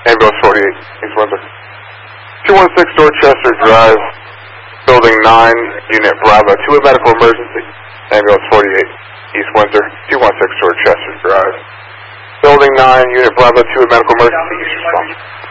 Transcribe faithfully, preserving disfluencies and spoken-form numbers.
Ambulance forty-eight, East Windsor. two one six Dorchester Drive, Building nine, Unit Bravo, two a medical emergency. Ambulance forty-eight, East Windsor, two one six Dorchester Drive. Building nine, Unit Bravo, two a medical emergency, East response.